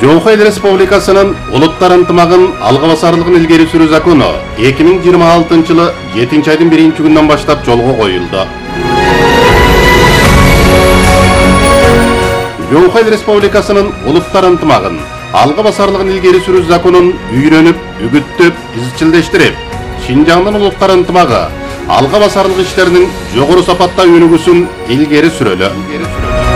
Жоңхой Республикасынын улуттар ынтымагын алга басарлыгын илгери сүрүү закону 2026 жылы 7 айдын 1-күнүнөн баштап жолго коюлду. Жоңхой Республикасынын улуттар ынтымагын алга басарлыгын илгери сүрүү законун үйрөнүп, үгүттөп, изчилдештирип, Шинжаңдын улуттар ынтымагы алга басарлык иштеринин жогору сапатта өнүгүүсүн илгери сүрөлү.